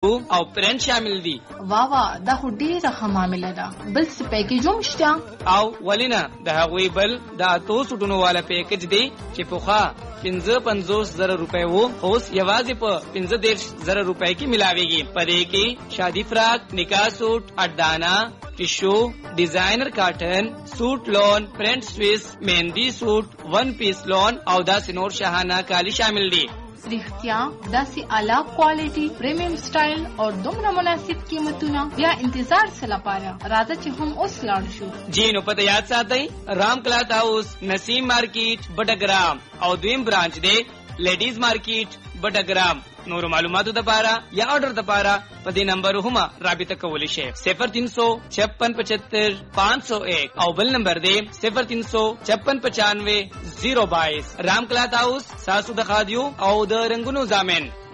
او پرنټ شامل دي. واوا دا خو ډیره ښه معامله ده. بل څه پیکیج هم شته؟ او ولینا د هغوی بل د 8 سټونو والا پیکیج دی چې پوخا 55,000 روپے وو، اوس یوازې په 15,000 روپے کې ملاويږي. پدې کې شادي فراق، نکاح سوټ، اډانا، ټیشو، ډیزاینر کاټن، سوټ لون، پرنٹ سویس، مهندی سوټ، ون پیس لون او داسې نور شاهانه کالی شامل دي. رښتیا داسې اعلی کوالټي، پریمیم سټایل او دومره مناسب قیمتونه، بیا انتظار څه لپاره؟ راځه چې هم اوس لاړ شو. جی نو پته یاد ساتئ، رام کلاتھ هاؤس، نسیم مارکیټ، بټګرام او دویم برانچ دی لیډیز مارکیټ بټګرام. نور معلوماتو د پاره یا آرډر د پاره په دې نمبر هم رابطه کولی شئ 0356557501 او بل نمبر دی 0356955022. رام کلاتھ هاؤس ساسو د خادیو او د رنگونو ضامن.